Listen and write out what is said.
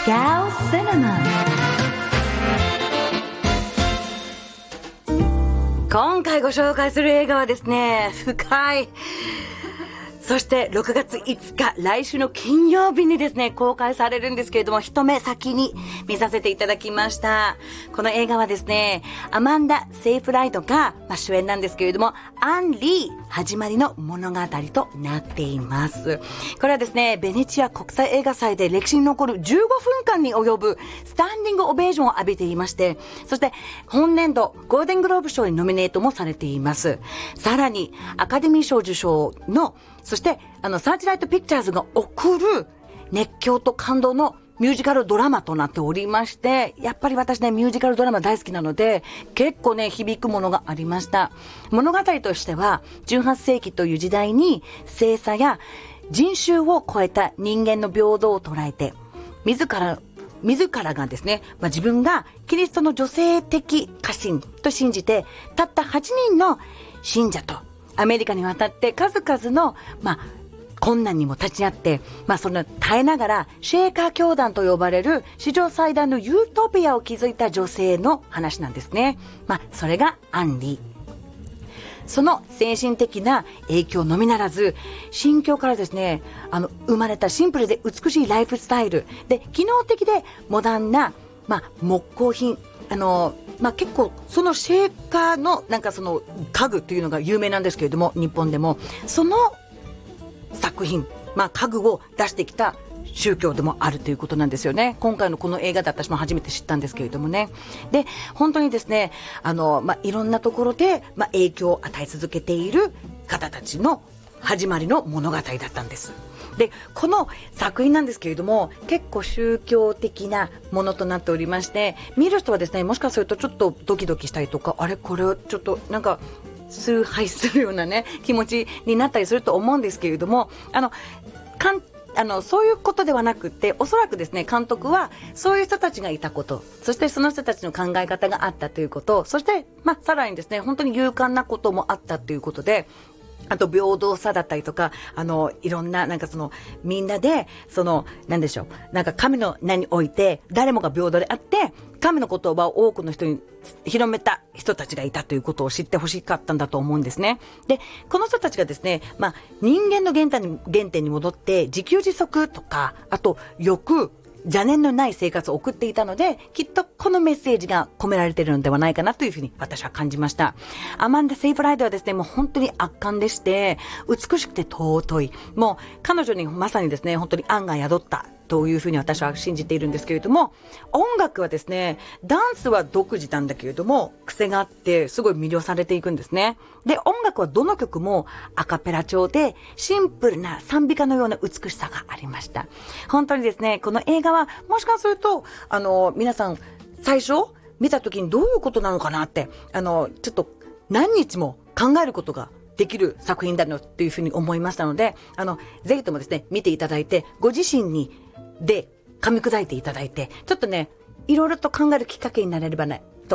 Scout Cinema。 今回ご紹介する映画はですね、深い、そして6月5日来週の金曜日にですね公開されるんですけれども、一目先に見させていただきました。この映画はですね、アマンダ・セイフライドが、主演なんですけれども、アン・リー始まりの物語となっています。これはですね、ベネチア国際映画祭で歴史に残る15分間に及ぶスタンディングオベーションを浴びていまして、そして本年度ゴールデングローブ賞にノミネートもされています。さらにアカデミー賞受賞の、そしてサーチライトピクチャーズが送る熱狂と感動のミュージカルドラマとなっておりまして、やっぱり私ね、ミュージカルドラマ大好きなので、結構ね、響くものがありました。物語としては、18世紀という時代に、性差や人種を超えた人間の平等を捉えて、自らがですね、自分がキリストの女性的化身と信じて、たった8人の信者と、アメリカに渡って数々の、困難にも立ち会って、その耐えながら、シェーカー教団と呼ばれる史上最大のユートピアを築いた女性の話なんですね。それがアンリー。その精神的な影響のみならず、心境からですね、生まれたシンプルで美しいライフスタイルで、機能的でモダンな、木工品、結構そのシェーカーのその家具というのが有名なんですけれども、日本でもその作品、家具を出してきた宗教でもあるということなんですよね。今回のこの映画で私も初めて知ったんですけれどもね。で、本当にですね、いろんなところで、影響を与え続けている方たちの始まりの物語だったんです。で、この作品なんですけれども、結構宗教的なものとなっておりまして、見る人はですね、もしかするとちょっとドキドキしたりとか、これをちょっと崇拝するようなね、気持ちになったりすると思うんですけれども、そういうことではなくて、おそらくですね、監督はそういう人たちがいたこと、そしてその人たちの考え方があったということ、そして、さらにですね、本当に勇敢なこともあったということで、あと平等さだったりとか、いろんな、みんなで、神の名において、誰もが平等であって、神の言葉を多くの人に広めた人たちがいたということを知ってほしかったんだと思うんですね。で、この人たちがですね、人間の原点に戻って、自給自足とか、あと、邪念のない生活を送っていたので、きっとこのメッセージが込められているのではないかなというふうに私は感じました。アマンダ・セイフライドはですね、もう本当に圧巻でして、美しくて尊い。もう彼女にまさにですね、本当に愛が宿ったというふうに私は信じているんですけれども、音楽はですね、ダンスは独自なんだけれども、癖があってすごい魅了されていくんですね。で、音楽はどの曲もアカペラ調でシンプルな賛美歌のような美しさがありました。本当にですね、この映画はもしかすると、皆さん最初見た時にどういうことなのかなって、ちょっと何日も考えることができる作品だなというふうに思いましたので、ぜひともですね、見ていただいて、ご自身で噛み砕いていただいて、ちょっとね、いろいろと考えるきっかけになれればね、